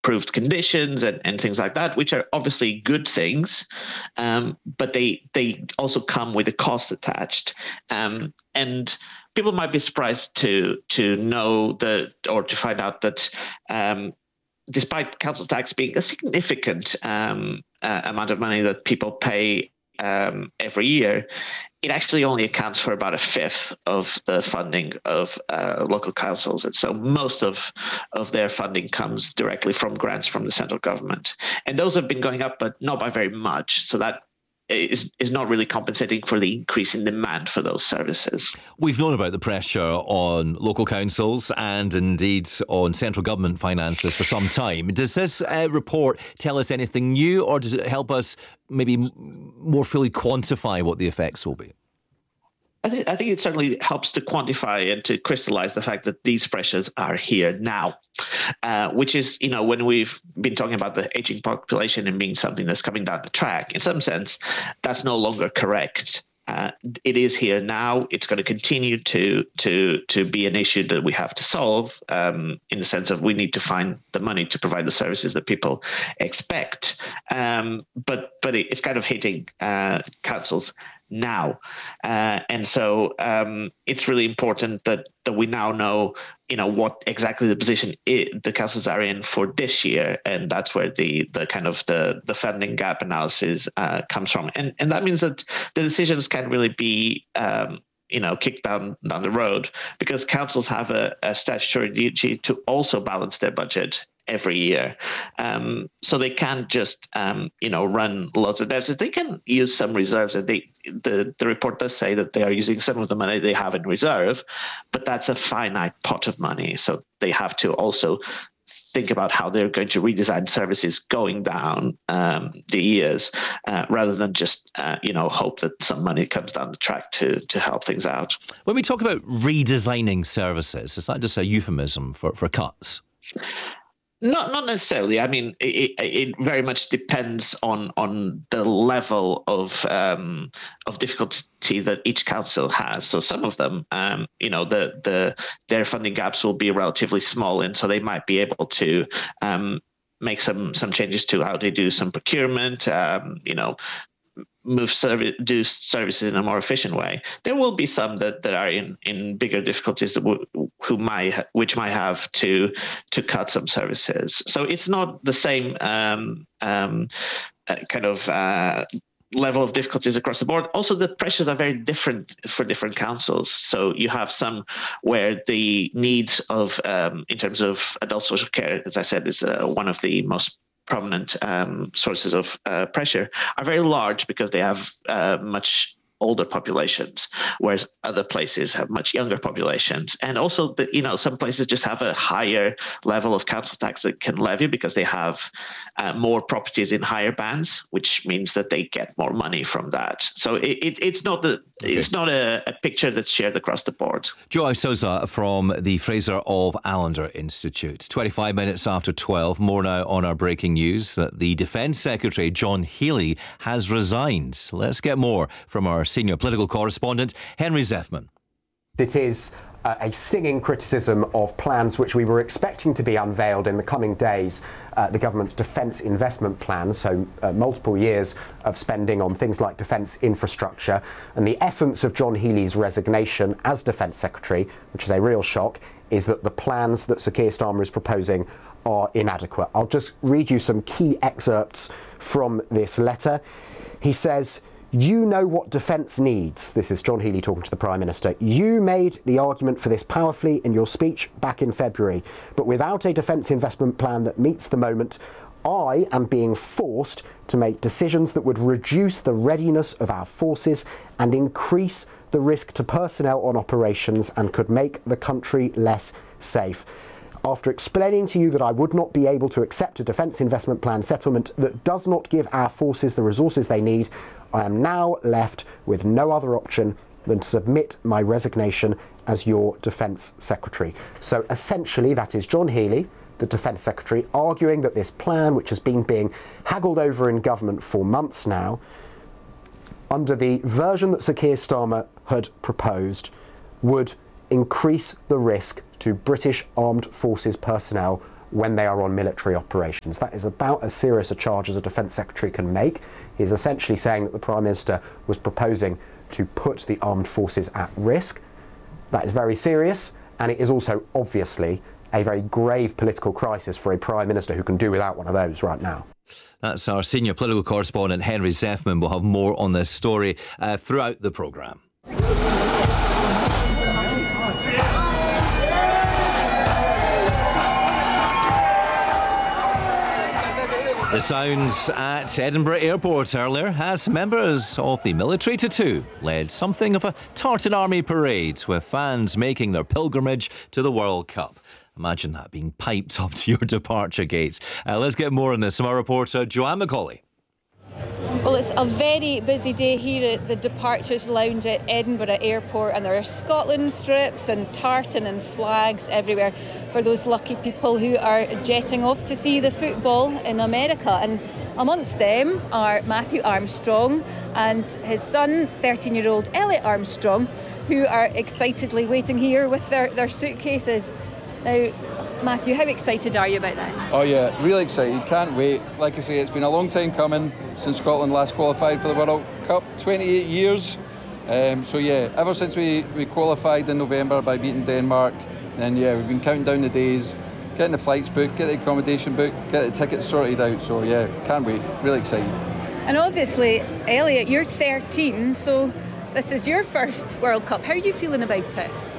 improved conditions and things like that, which are obviously good things, but they also come with a cost attached. And people might be surprised to know or to find out that despite council tax being a significant amount of money that people pay every year, it actually only accounts for about a fifth of the funding of local councils. And so most of their funding comes directly from grants from the central government. And those have been going up, but not by very much. So that is not really compensating for the increase in demand for those services. We've known about the pressure on local councils and indeed on central government finances for some time. Does this report tell us anything new, or does it help us maybe more fully quantify what the effects will be? I think it certainly helps to quantify and to crystallize the fact that these pressures are here now, which is, when we've been talking about the aging population and being something that's coming down the track, in some sense, that's no longer correct. It is here now. It's going to continue to be an issue that we have to solve, in the sense of we need to find the money to provide the services that people expect. But it's kind of hitting councils now, and so it's really important that we now know what exactly the position the councils are in for this year, and that's where the kind of the funding gap analysis comes from, and that means that the decisions can't really be kicked down the road, because councils have a statutory duty to also balance their budget every year. So they can't just, run loads of deficits. They can use some reserves. And the report does say that they are using some of the money they have in reserve, but that's a finite pot of money. So they have to also think about how they're going to redesign services going down the years, rather than just, hope that some money comes down the track to help things out. When we talk about redesigning services, is that just a euphemism for cuts? Not necessarily. I mean, it very much depends on the level of difficulty that each council has. So some of them, their funding gaps will be relatively small, and so they might be able to make some changes to how they do some procurement. Do services in a more efficient way. There will be some that are in bigger difficulties which might have to cut some services. So it's not the same level of difficulties across the board. Also, the pressures are very different for different councils. So you have some where the needs of, in terms of adult social care, as I said, is one of the most prominent sources of pressure, are very large because they have much older populations, whereas other places have much younger populations. And also, some places just have a higher level of council tax that can levy because they have more properties in higher bands, which means that they get more money from that. So it's not a picture that's shared across the board. Joao Sousa from the Fraser of Allender Institute. 25 minutes after 12. More now on our breaking news that the Defence Secretary, John Healey, has resigned. Let's get more from our senior political correspondent, Henry Zeffman. It is a stinging criticism of plans which we were expecting to be unveiled in the coming days, the government's defence investment plan, so multiple years of spending on things like defence infrastructure. And the essence of John Healey's resignation as Defence Secretary, which is a real shock, is that the plans that Sir Keir Starmer is proposing are inadequate. I'll just read you some key excerpts from this letter. He says, "You know what defence needs." This is John Healey talking to the Prime Minister. "You made the argument for this powerfully in your speech back in February, but without a defence investment plan that meets the moment, I am being forced to make decisions that would reduce the readiness of our forces and increase the risk to personnel on operations and could make the country less safe. After explaining to you that I would not be able to accept a defence investment plan settlement that does not give our forces the resources they need, I am now left with no other option than to submit my resignation as your Defence Secretary." So essentially that is John Healey, the Defence Secretary, arguing that this plan, which has been being haggled over in government for months now, under the version that Sir Keir Starmer had proposed, would increase the risk to British Armed Forces personnel when they are on military operations. That is about as serious a charge as a Defence Secretary can make. He's essentially saying that the Prime Minister was proposing to put the armed forces at risk. That is very serious, and it is also obviously a very grave political crisis for a Prime Minister who can do without one of those right now. That's our senior political correspondent, Henry Zeffman. We'll have more on this story throughout the programme. The sounds at Edinburgh Airport earlier as members of the military tattoo led something of a Tartan Army parade with fans making their pilgrimage to the World Cup. Imagine that being piped up to your departure gates. Let's get more on this from our reporter Joanne Macaulay. Well, it's a very busy day here at the Departures Lounge at Edinburgh Airport, and there are Scotland strips and tartan and flags everywhere for those lucky people who are jetting off to see the football in America. And amongst them are Matthew Armstrong and his son, 13-year-old Elliot Armstrong, who are excitedly waiting here with their suitcases. Now, Matthew, how excited are you about this? Oh yeah, really excited, can't wait. Like I say, it's been a long time coming since Scotland last qualified for the World Cup, 28 years. So yeah, ever since we qualified in November by beating Denmark, then yeah, we've been counting down the days, getting the flights booked, get the accommodation booked, get the tickets sorted out. So yeah, can't wait, really excited. And obviously, Elliot, you're 13, so this is your first World Cup. How are you feeling about it?